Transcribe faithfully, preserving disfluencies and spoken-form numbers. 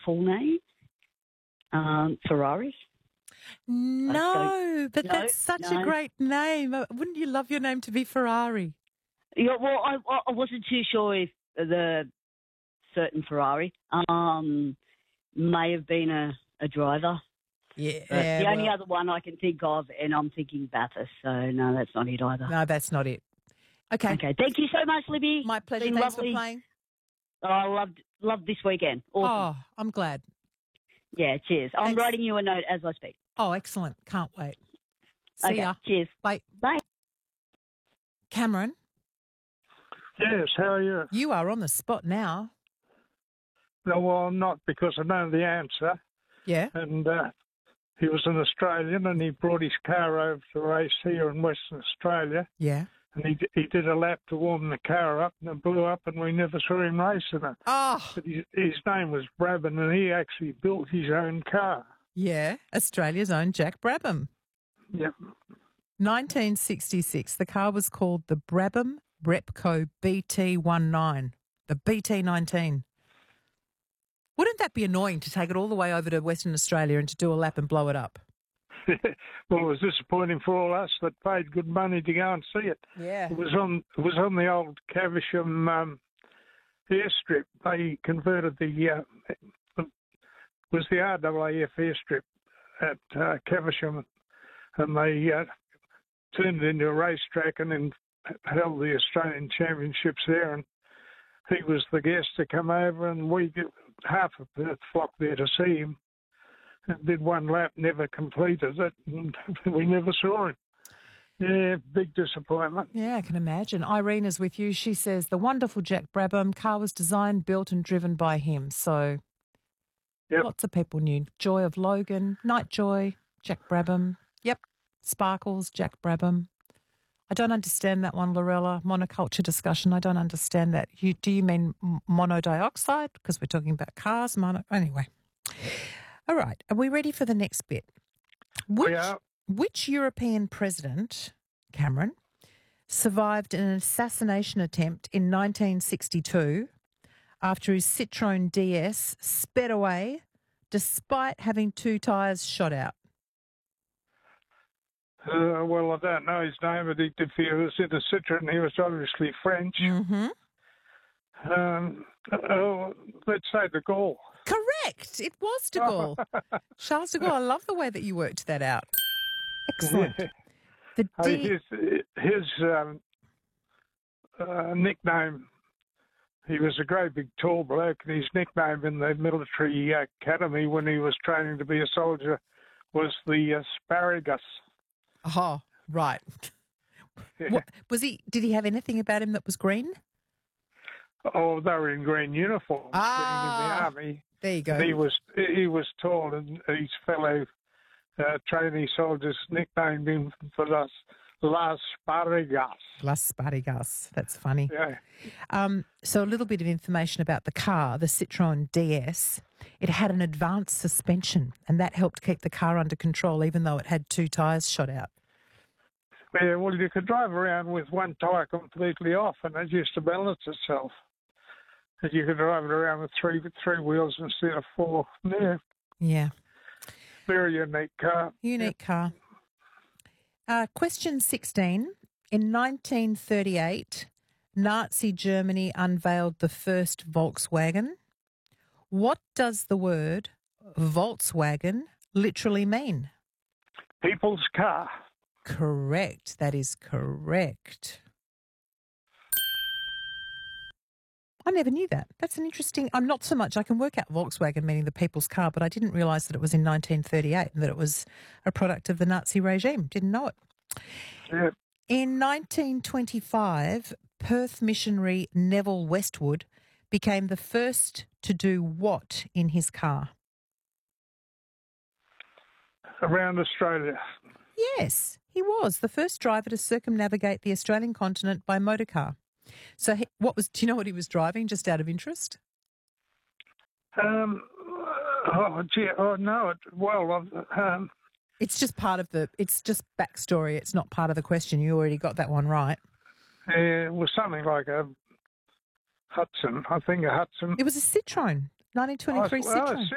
full name. Um, Ferrari. No, but no, that's such no. a great name. Uh, Wouldn't you love your name to be Ferrari? Yeah, well, I, I wasn't too sure if the certain Ferrari um, may have been a, a driver. Yeah. But the well, only other one I can think of, and I'm thinking Bathurst, so no, that's not it either. No, that's not it. Okay. Okay, thank you so much, Libby. My pleasure. Been Thanks lovely. for playing. Oh, I loved loved this weekend. Awesome. Oh, I'm glad. Yeah, cheers. I'm Thanks. writing you a note as I speak. Oh, excellent. Can't wait. See Okay, ya. cheers. Bye. Bye. Cameron, Yes, how are you? you are on the spot now. No, well, I'm not, because I know the answer. Yeah. And uh, he was an Australian, and he brought his car over to race here in Western Australia. Yeah. And he he did a lap to warm the car up, and it blew up, and we never saw him racing it. Oh, But his, his name was Brabham, and he actually built his own car. yeah. Australia's own Jack Brabham. Yep. nineteen sixty-six. The car was called the Brabham Repco B T nineteen. The B T nineteen. Wouldn't that be annoying to take it all the way over to Western Australia and to do a lap and blow it up? Well, it was disappointing for all us that paid good money to go and see it. Yeah. It was on it was on the old Caversham um, airstrip. They converted the uh, it was the R A A F airstrip at uh, Caversham, and they uh, turned it into a racetrack and then held the Australian Championships there. And he was the guest to come over, and we half of Perth flocked there to see him. Did one lap, never completed it, and we never saw him. Yeah, big disappointment. Yeah, I can imagine. Irene is with you. She says the wonderful Jack Brabham car was designed, built and driven by him. So Yep. lots of people knew. Joy of Logan, Night Joy, Jack Brabham. Yep. Sparkles, Jack Brabham. I don't understand that one, Lorella. Monoculture discussion. I don't understand that. You, do you mean monodioxide? Because we're talking about cars. Mono, anyway. All right. Are we ready for the next bit? Which, We are. which European president, Cameron, survived an assassination attempt in nineteen sixty-two after his Citroën D S sped away despite having two tyres shot out? Uh, well, I don't know his name, but he, if he was in a Citroen, he was obviously French. Mm-hmm. Um, oh, let's say de Gaulle. Correct. It was de Gaulle. Charles de Gaulle. I love the way that you worked that out. Excellent. The Hey, D- his his um, uh, nickname, he was a great big tall bloke, and his nickname in the military academy when he was training to be a soldier was the asparagus. oh, right. What, was he? Did he have anything about him that was green? Oh, they were in green uniforms Ah, being in the army. There you go. He was he was tall, and his fellow uh, trainee soldiers nicknamed him for Las Las Sparagas. Las Sparagas. That's funny. Yeah. Um, so a little bit of information about the car, the Citroën D S. It had an advanced suspension, and that helped keep the car under control, even though it had two tyres shot out. Yeah, well, you could drive around with one tyre completely off, and it used to balance itself. And you could drive it around with three three wheels instead of four. Yeah, Yeah. very unique car. Unique car. Uh, question sixteen. In nineteen thirty-eight, Nazi Germany unveiled the first Volkswagen. What does the word Volkswagen literally mean? People's car. Correct. That is correct. I never knew that. That's an interesting... I'm not so much... I can work out Volkswagen meaning the people's car, but I didn't realise that it was in nineteen thirty-eight and that it was a product of the Nazi regime. Didn't know it. Yeah. In nineteen twenty-five, Perth missionary Neville Westwood became the first to do what in his car? Around Australia. Yes, he was the first driver to circumnavigate the Australian continent by motorcar. So he, what was, do you know what he was driving, just out of interest? Um, oh, gee, oh, no, it, well, um, It's just part of the, it's just backstory. It's not part of the question. You already got that one right. it was something like a Hudson, I think a Hudson. It was a Citroën, nineteen twenty-three Oh, well, Citroën.